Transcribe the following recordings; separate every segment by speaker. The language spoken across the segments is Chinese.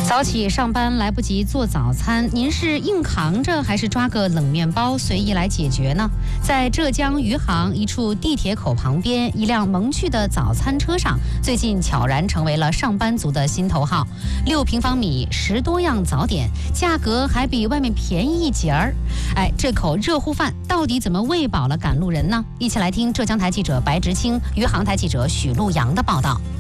Speaker 1: 早起上班来不及做早餐，您是硬扛着还是抓个冷面包随意来解决呢？在浙江余杭一处地铁口旁边，一辆萌趣的早餐车上，最近悄然成为了上班族的心头好。6平方米，10多样早点，价格还比外面便宜一截儿。这口热乎饭到底怎么喂饱了赶路人呢？一起来听浙江台记者白直清、余杭台记者许路阳的报道。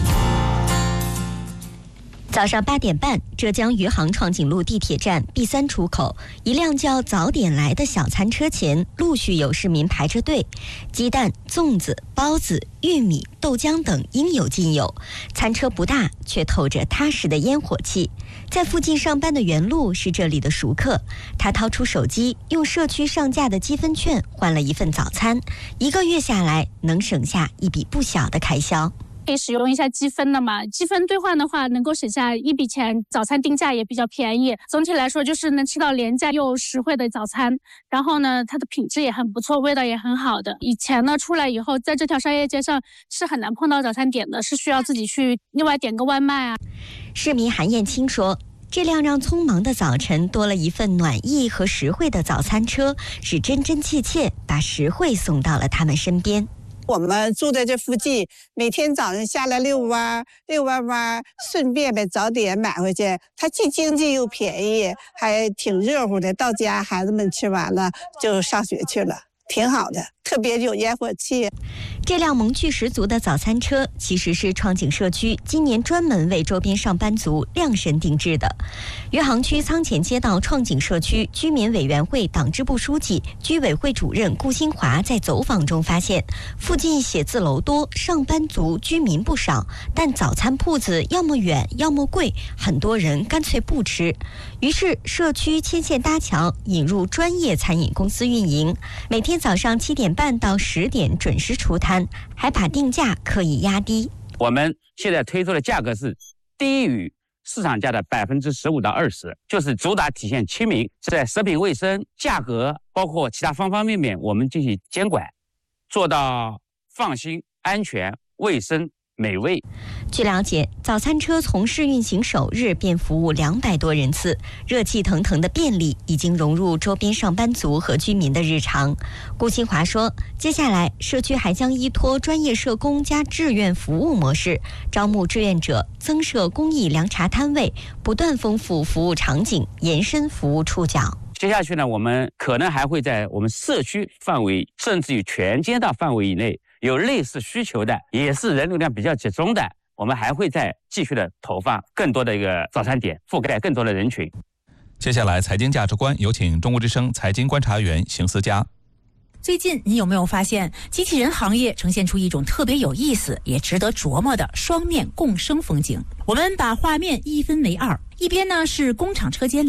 Speaker 2: 早上8点半，浙江余杭创景路地铁站 B3 出口，一辆叫早点来的小餐车前，陆续有市民排着队，鸡蛋、粽子、包子、玉米、豆浆等应有尽有。餐车不大，却透着踏实的烟火气。在附近上班的袁路是这里的熟客，他掏出手机，用社区上架的积分券换了一份早餐，1个月下来能省下一笔不小的开销。
Speaker 3: 可以使用一下积分的嘛，积分兑换的话能够省下一笔钱，早餐定价也比较便宜。总体来说就是能吃到廉价又实惠的早餐，然后呢它的品质也很不错，味道也很好的。以前呢出来以后在这条商业街上是很难碰到早餐点的，是需要自己去另外点个外卖啊。
Speaker 2: 市民韩艳青说，这辆让匆忙的早晨多了一份暖意和实惠的早餐车，是真真切切把实惠送到了他们身边。
Speaker 4: 我们住在这附近，每天早上下来遛弯，顺便把早点买回去，它既经济又便宜，还挺热乎的。到家孩子们吃完了就上学去了，挺好的，特别有烟火气。
Speaker 2: 这辆萌趣十足的早餐车其实是创景社区今年专门为周边上班族量身定制的。余杭区仓前街道创景社区居民委员会党支部书记、居委会主任顾新华在走访中发现，附近写字楼多，上班族居民不少，但早餐铺子要么远要么贵，很多人干脆不吃。于是社区牵线搭桥，引入专业餐饮公司运营，每天早上7点半到10点准时出摊，还把定价刻意压低。
Speaker 5: 我们现在推出的价格是低于市场价的15%到20%，就是主打体现亲民，在食品卫生、价格包括其他方方面面我们进行监管，做到放心、安全、卫生、美味。
Speaker 2: 据了解，早餐车从试运行首日便服务200多人次，热气腾腾的便利已经融入周边上班族和居民的日常。顾新华说，接下来社区还将依托专业社工加志愿服务模式，招募志愿者，增设公益凉茶摊位，不断丰富服务场景，延伸服务触角。
Speaker 5: 接下去呢，我们可能还会在我们社区范围，甚至于全街道范围以内，有类似需求的，也是人流量比较集中的，我们还会再继续的投放更多的一个早餐点，覆盖更多的人群。
Speaker 6: 接下来财经价值观，有请中国之声财经观察员邢思佳。
Speaker 7: 最近你有没有发现，机器人行业呈现出一种特别有意思也值得琢磨的双面共生风景？我们把画面一分为二，一边呢是工厂车间里